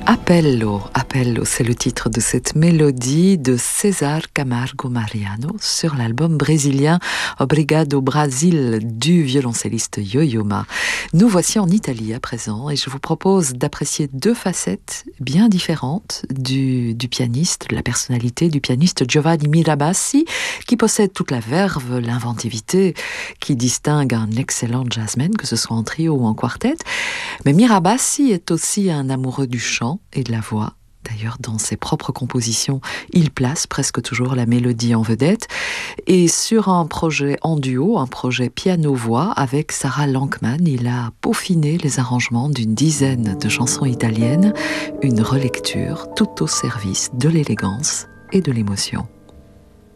Appello, Appello, c'est le titre de cette mélodie de César Camargo Mariano sur l'album brésilien Obrigado Brasil du violoncelliste Yo-Yo Ma. Nous voici en Italie à présent et je vous propose d'apprécier deux facettes bien différentes du pianiste, de la personnalité du pianiste Giovanni Mirabassi, qui possède toute la verve, l'inventivité qui distingue un excellent jazzman, que ce soit en trio ou en quartet. Mais Mirabassi est aussi un amoureux du chant et de la voix. D'ailleurs, dans ses propres compositions, il place presque toujours la mélodie en vedette. Et sur un projet en duo, un projet piano-voix avec Sarah Lankman, il a peaufiné les arrangements d'une dizaine de chansons italiennes, une relecture tout au service de l'élégance et de l'émotion.